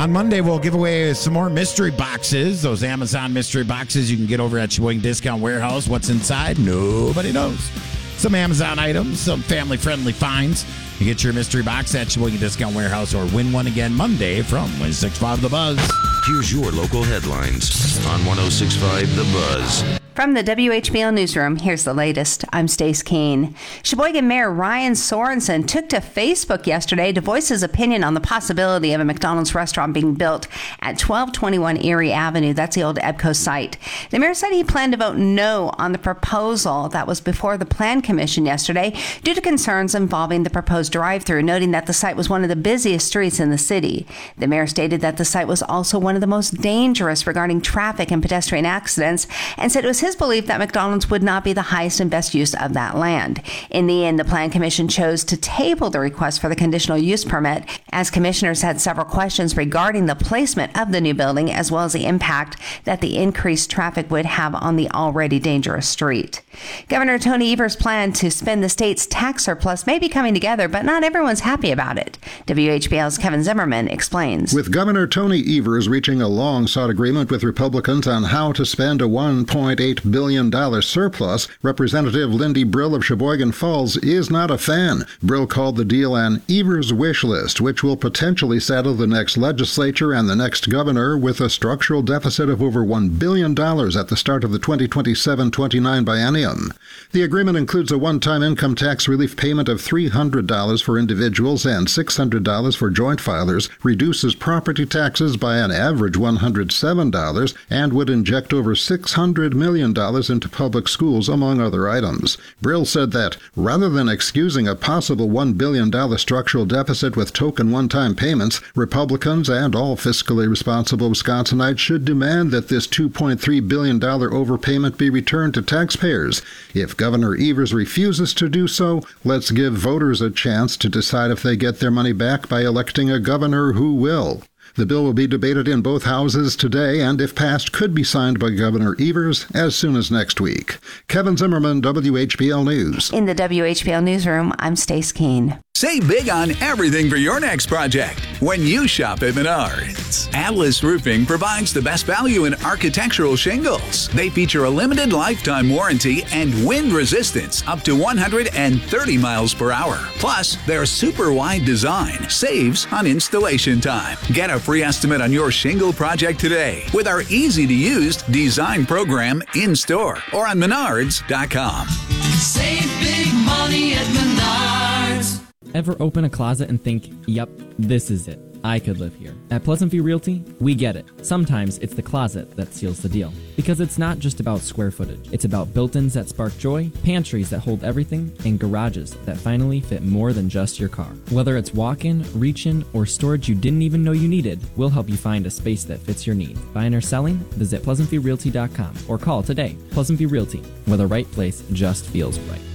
On Monday, we'll give away some more mystery boxes. Those Amazon mystery boxes you can get over at Sheboygan Discount Warehouse. What's inside? Nobody knows. Some Amazon items, some family-friendly finds. You get your mystery box at Sheboygan Discount Warehouse or win one again Monday from 106.5 The Buzz. Here's your local headlines on 106.5 The Buzz. From the WHBL Newsroom, here's the latest. I'm Stace Keene. Sheboygan Mayor Ryan Sorensen took to Facebook yesterday to voice his opinion on the possibility of a McDonald's restaurant being built at 1221 Erie Avenue. That's the old EBCO site. The mayor said he planned to vote no on the proposal that was before the Plan Commission yesterday due to concerns involving the proposed drive-thru, noting that the site was one of the busiest streets in the city. The mayor stated that the site was also one of the most dangerous regarding traffic and pedestrian accidents and said it was his belief that McDonald's would not be the highest and best use of that land. In the end, the Plan Commission chose to table the request for the conditional use permit as commissioners had several questions regarding the placement of the new building as well as the impact that the increased traffic would have on the already dangerous street. Governor Tony Evers' plan to spend the state's tax surplus may be coming together, but not everyone's happy about it. WHBL's Kevin Zimmerman explains. With Governor Tony Evers reaching a long-sought agreement with Republicans on how to spend a $1.8 billion surplus, Representative Lindy Brill of Sheboygan Falls is not a fan. Brill called the deal an Evers wish list, which will potentially saddle the next legislature and the next governor with a structural deficit of over $1 billion at the start of the 2027-29 biennium. The agreement includes a one-time income tax relief payment of $300 for individuals and $600 for joint filers, reduces property taxes by an average $107, and would inject over $600 million into public schools, among other items. Brill said that, rather than excusing a possible $1 billion structural deficit with token one-time payments, Republicans and all fiscally responsible Wisconsinites should demand that this $2.3 billion overpayment be returned to taxpayers. If Governor Evers refuses to do so, let's give voters a chance to decide if they get their money back by electing a governor who will. The bill will be debated in both houses today and, if passed, could be signed by Governor Evers as soon as next week. Kevin Zimmerman, WHBL News. In the WHBL Newsroom, I'm Stace Keene. Save big on everything for your next project when you shop at Menards. Atlas Roofing provides the best value in architectural shingles. They feature a limited lifetime warranty and wind resistance up to 130 miles per hour. Plus, their super wide design saves on installation time. Get a free estimate on your shingle project today with our easy-to-use design program in-store or on Menards.com. Save big money at Menards. Ever open a closet and think, yep, this is it. I could live here. At Pleasant View Realty, we get it. Sometimes it's the closet that seals the deal. Because it's not just about square footage. It's about built-ins that spark joy, pantries that hold everything, and garages that finally fit more than just your car. Whether it's walk-in, reach-in, or storage you didn't even know you needed, we'll help you find a space that fits your needs. Buying or selling? Visit PleasantViewRealty.com or call today. Pleasant View Realty, where the right place just feels right.